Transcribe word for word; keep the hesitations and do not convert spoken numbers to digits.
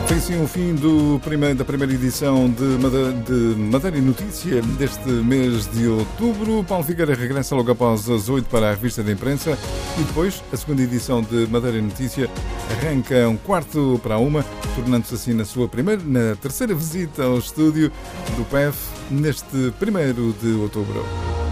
Tem sim o fim do primeiro, da primeira edição de Madeira, de Madeira e Notícia deste mês de outubro. Paulo Figueira regressa logo após as oito para a revista de imprensa e depois a segunda edição de Madeira e Notícia arranca um quarto para uma, tornando-se assim na sua primeira, na terceira visita ao estúdio do P E F neste primeiro de outubro.